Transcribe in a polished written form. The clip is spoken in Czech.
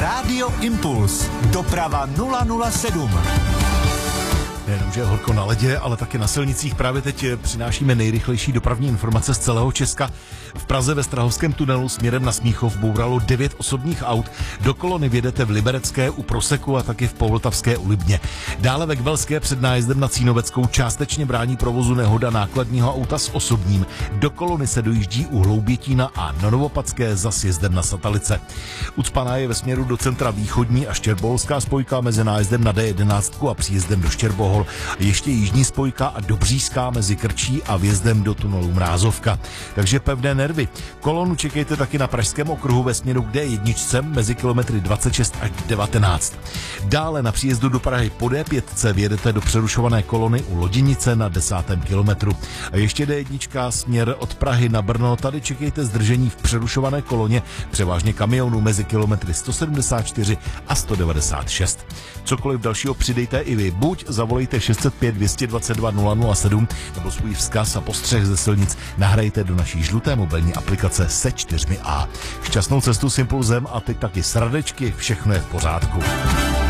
Rádio Impuls. Doprava 007. Nejenom, že je horko na ledě, ale taky na silnicích. Právě teď přinášíme nejrychlejší dopravní informace z celého Česka. V Praze ve Strahovském tunelu směrem na Smíchov bouralo 9 osobních aut. Do kolony vjedete v Liberecké u Proseku a taky v Povltavské u Libně. Dále ve Gvelské před nájezdem na Cínoveckou částečně brání provozu nehoda nákladního auta s osobním. Do kolony se dojíždí u Hloubětína a na Novopadské za sjezdem na Satalice. Ucpaná je ve směru do centra východní a štěrboholská spojka mezi nájezdem na D11 a příjezdem do Štěrbohol. Ještě jižní spojka a Dobřížská mezi Krčí a vjezdem do tunelu Mrázovka. Takže pevné nervy. Kolonu čekejte taky na Pražském okruhu ve směru k D1 mezi kilometry 26 až 19. Dále na příjezdu do Prahy po D5 vjedete do přerušované kolony u Loděnice na 10. kilometru. A ještě D1 směr od Prahy na Brno, tady čekejte zdržení v přerušované koloně převážně kamionů mezi kilometry 174 a 196. Cokoliv dalšího přidejte i vy. Buď zavolejte 605 222 007 nebo svůj vzkaz a postřeh ze silnic nahrajte do naší žluté mobilní aplikace se 4A. Šťastnou cestu s Impulzem a teď taky s Radečky, všechno je v pořádku.